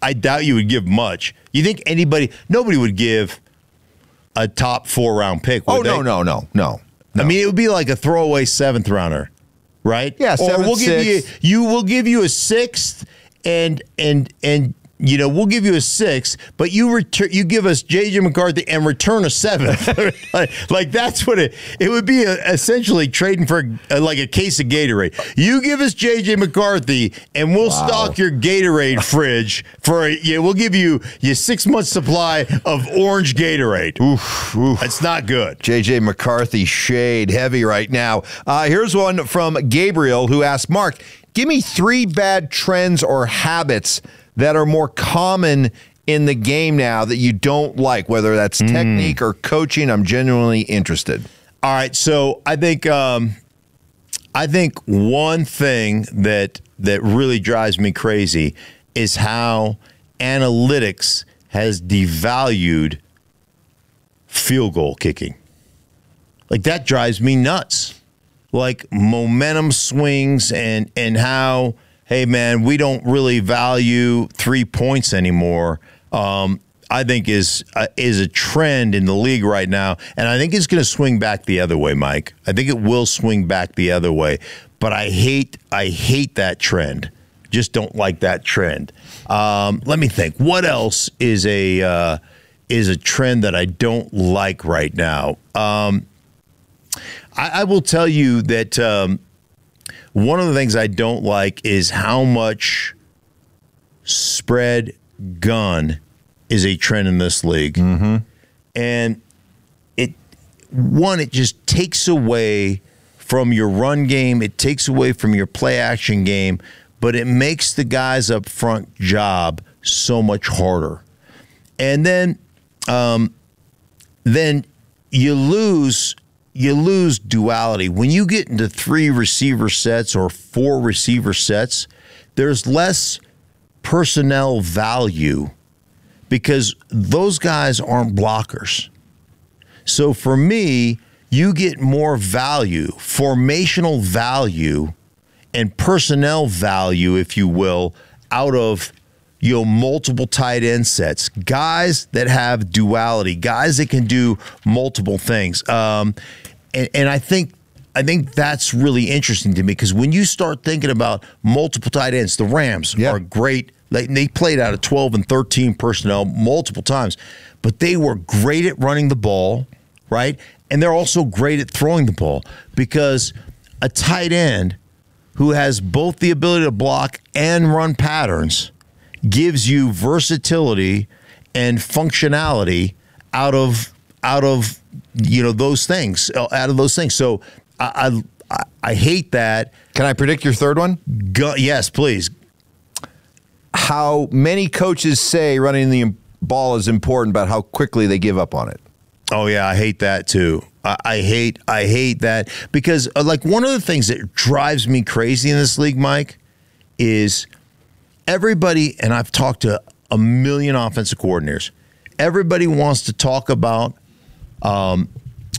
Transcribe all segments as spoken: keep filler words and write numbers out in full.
I doubt you would give much. You think anybody, nobody would give a top four round pick? Oh, they? no, no, no, no, no. I mean, it would be like a throwaway seventh rounder, right? Yeah, or seventh, we'll give sixth. you, you will give you a sixth, and and and you know we'll give you a sixth, but you return you give us J J McCarthy and return a seventh. like, like that's what it it would be. A, essentially trading for a, like a case of Gatorade. You give us J J McCarthy, and we'll Wow. stock your Gatorade fridge for a, yeah. We'll give you your six month supply of orange Gatorade. Oof, oof. That's not good. J J McCarthy shade heavy right now. Uh, here's one from Gabriel who asked, Mark, give me three bad trends or habits that are more common in the game now that you don't like, whether that's mm. technique or coaching. I'm genuinely interested. All right, so I think um, I think one thing that that really drives me crazy is how analytics has devalued field goal kicking. Like that drives me nuts. Like momentum swings and and how, hey man, we don't really value three points anymore. Um, I think is uh, is a trend in the league right now, and I think it's going to swing back the other way, Mike. I think it will swing back the other way, but I hate I hate that trend. Just don't like that trend. Um, let me think. What else is a uh, is a trend that I don't like right now? Um, I, I will tell you that um, one of the things I don't like is how much spread gun is a trend in this league. Mm-hmm. And it, one, it just takes away from your run game. It takes away from your play action game, but it makes the guys up front job so much harder. And then, um, then you lose, you lose duality. When you get into three receiver sets or four receiver sets, there's less personnel value because those guys aren't blockers. So for me, you get more value, formational value, and personnel value, if you will, out of you know multiple tight end sets. Guys that have duality, guys that can do multiple things. Um, and, and I think I think that's really interesting to me because when you start thinking about multiple tight ends, the Rams yep. are great. They, they played out of twelve and thirteen personnel multiple times, but they were great at running the ball, right? And they're also great at throwing the ball because a tight end who has both the ability to block and run patterns gives you versatility and functionality out of out of you know those things, out of those things. So I I, I hate that. Can I predict your third one? Go, yes, please. How many coaches say running the ball is important, but how quickly they give up on it. Oh yeah, I hate that too. I, I hate I hate that because uh, like one of the things that drives me crazy in this league, Mike, is everybody, and I've talked to a million offensive coordinators. Everybody wants to talk about um,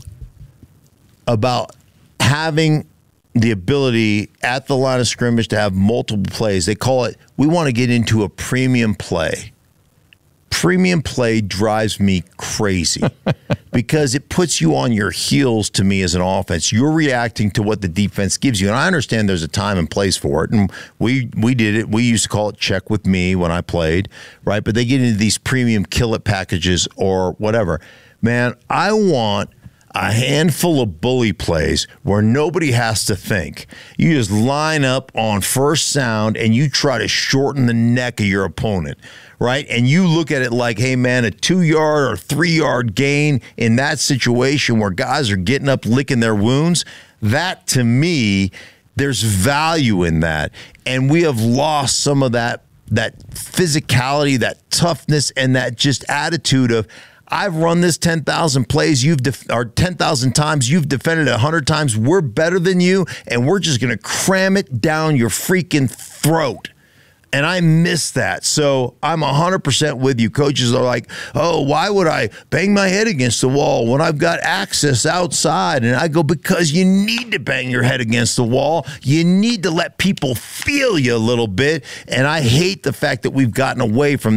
about having the ability at the line of scrimmage to have multiple plays. They call it, we want to get into a premium play. Premium play drives me crazy because it puts you on your heels to me as an offense. You're reacting to what the defense gives you. And I understand there's a time and place for it. And we we did it. We used to call it check with me when I played, right? But they get into these premium kill it packages or whatever. Man, I want a handful of bully plays where nobody has to think. You just line up on first sound and you try to shorten the neck of your opponent, right? And you look at it like, hey, man, a two-yard or three-yard gain in that situation where guys are getting up, licking their wounds, that, to me, there's value in that. And we have lost some of that, that physicality, that toughness, and that just attitude of, I've run this ten thousand plays, you've def- or ten thousand times, you've defended it one hundred times. We're better than you, and we're just going to cram it down your freaking throat. And I miss that. So I'm one hundred percent with you. Coaches are like, oh, why would I bang my head against the wall when I've got access outside? And I go, because you need to bang your head against the wall. You need to let people feel you a little bit. And I hate the fact that we've gotten away from